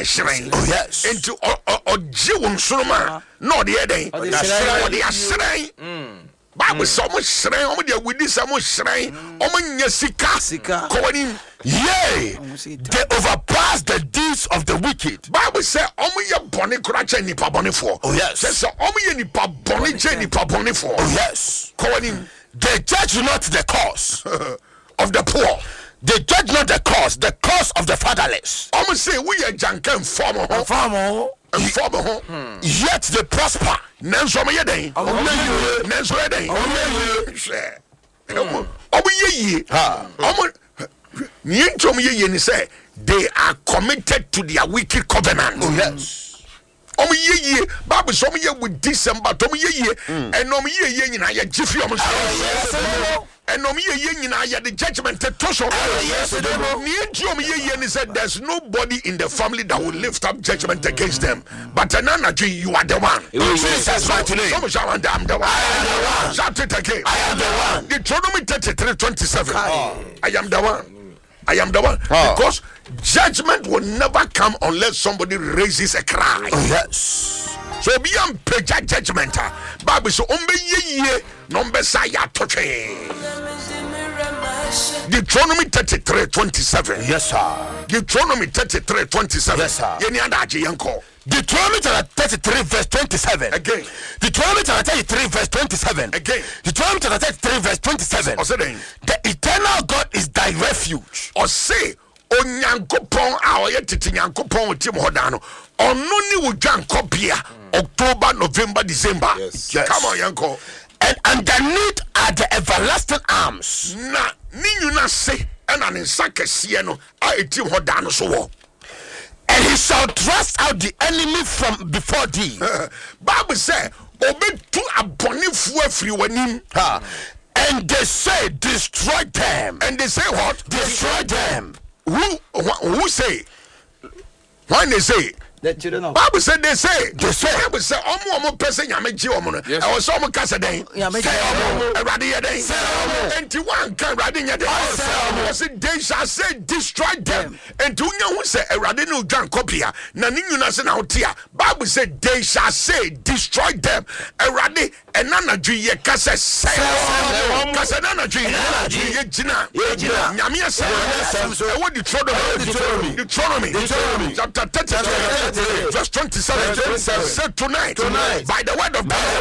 shrine. Oh yes. Into oje won soroma no de eden. Ode shrine. Bible say omo shrine, omo de wudi say omo shrine, omo nya sika. Kowani. Yea, they overpass the deeds of the wicked. Bible say omo ye bone kura che nipa bone for. Oh yes. Say omo ye nipa bone che nipa bone for. Oh yes. Kowani. They judge not the cause of the poor. They judge not the cause of the fatherless. Omo say we ye janka inform ho. Yet they prosper. Nanso omo ye den. Nanso ye den. Omo ye. Omo Omo ye ni say they are committed to their wicked covenant. Oh yes. Omo ye Bible so omo ye with December omo ye and omo ye nyina ye gifi omo so. And omo ye nyina ye the judgment to so. Ni nti omo ye ni said there's nobody in the family that will lift up judgment against them. But ananaji you are the one. Jesus right today. Some shall I'm the one. Shout it again. I am the one. Deuteronomy 33:27. I am the one. I am the one. Because judgment will never come unless somebody raises a cry. Oh, yes. So be am preja judgment. Bible so ombe ye number say ya toche. Deuteronomy 33:27. Yes sir. Deuteronomy 33:27. Yes sir. Yeni adaje yanko. Deuteronomy 33 verse 27. Again. Deuteronomy 33 verse 27. Again. Deuteronomy 33 verse 27. The eternal God is thy refuge. Or say, Onyankopon a oye titi Nyankopon tim hodano. Ono ni wo Jankopia. October, November, December. Yes. Come on, Yanko. And underneath are the everlasting arms. Na ni nyuna se ena ne nsaka sie no a etim hodano so wo. And he shall thrust out the enemy from before thee. Bible say, obetu abonifu afiri wanim. And they say, destroy them. And they say what? Destroy them. Who say? When they say? The children of Bible said they say. Bible say omo person nyame ji omo no. E was omo kasa den. Say omo erade ye den. Enti wan kan erade ye den. Say they shall say destroy them. Enti unya hu say erade no dwan kopia. Na ni nyuna se na hotia. Bible said they shall say destroy them. Erade enana ju ye kasa say. Kasa enana ju ye jina. Nyame asa. E wo Deuteronomy chapter 30. Verse 27 said tonight by the word of God